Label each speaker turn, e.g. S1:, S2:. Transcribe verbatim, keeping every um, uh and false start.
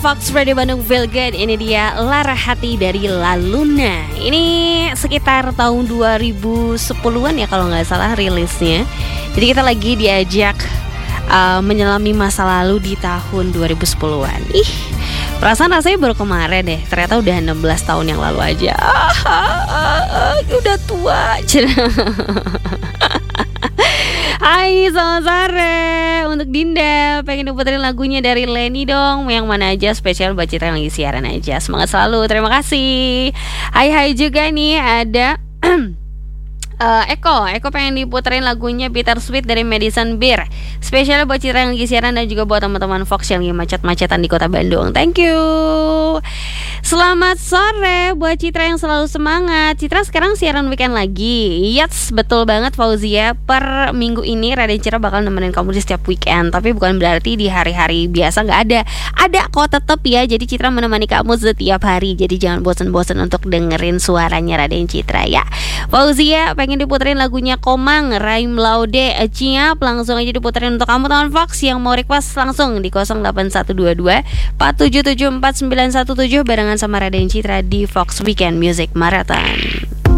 S1: Fox Radio Bandung Feel Good. Ini dia Lara Hati dari La Luna. Ini sekitar tahun dua ribu sepuluhan ya kalau gak salah rilisnya. Jadi kita lagi diajak uh, menyelami masa lalu di tahun dua ribu sepuluhan. Ih, perasaan rasanya baru kemarin deh. Ternyata udah enam belas tahun yang lalu aja. ah, ah, ah, ah, Udah tua. Hai, selamat sore untuk Dinda. Pengen diputerin lagunya dari Lenny dong. Yang mana aja, spesial buat Citra yang lagi siaran aja. Semangat selalu, terima kasih. Hai hai juga nih ada Uh, Eko, Eko pengen diputerin lagunya Bittersweet dari Madison Beer. Spesial buat Citra yang lagi siaran dan juga buat teman-teman Fox yang lagi macet-macetan di kota Bandung. Thank you. Selamat sore buat Citra yang selalu semangat. Citra sekarang siaran weekend lagi. Yes, betul banget Fauzia. Per minggu ini Raden Citra bakal nemenin kamu di setiap weekend. Tapi bukan berarti di hari-hari biasa gak ada. Ada kok tetep ya. Jadi Citra menemani kamu setiap hari. Jadi jangan bosan-bosan untuk dengerin suaranya Raden Citra ya. Fauzia pengen diputerin lagunya Komang, Raim Laude, Ciap. Langsung aja diputerin untuk kamu teman Fox yang mau request langsung di nol delapan satu dua dua empat tujuh tujuh empat sembilan satu tujuh barengan sama Raden Citra di Fox Weekend Music Marathon.